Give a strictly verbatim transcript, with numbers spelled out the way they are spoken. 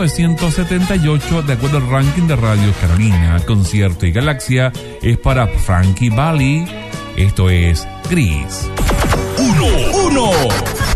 novecientos setenta y ocho, de acuerdo al ranking de Radio Carolina. Concierto y Galaxia es para Frankie Valli. Esto es Gris. Uno, uno.